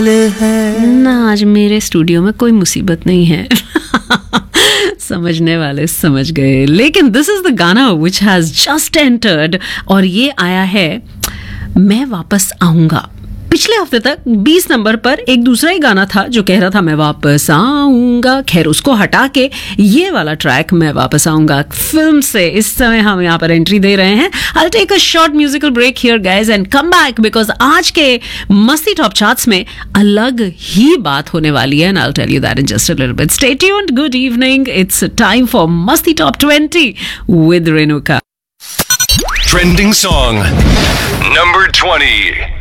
ना, आज मेरे स्टूडियो में कोई मुसीबत नहीं है। समझने वाले समझ गए। लेकिन दिस इज द गाना विच हैज जस्ट एंटर्ड और ये आया है मैं वापस आऊंगा। पिछले हफ्ते तक 20 नंबर पर एक दूसरा ही गाना था जो कह रहा था मैं वापस आऊंगा। खैर, उसको हटा के ये वाला ट्रैक मैं वापस आऊंगा फिल्म से इस समय हम यहाँ पर एंट्री दे रहे हैं। I take a short musical break here guys and come back because आज के मस्ती टॉप चार्ट्स में अलग ही बात होने वाली है and I will tell you that in just a little bit. Stay tuned, good evening, it's time for मस्ती top 20 with Renuka. Trending song number 20.